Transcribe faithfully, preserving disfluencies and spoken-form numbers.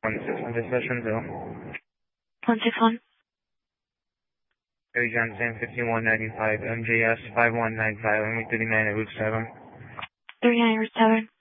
one six one Sessionville. one six one. Harry Johnson, fifty-one ninety-five, M J S five one nine five, M thirty-nine at Route seven. thirty-nine Route seven.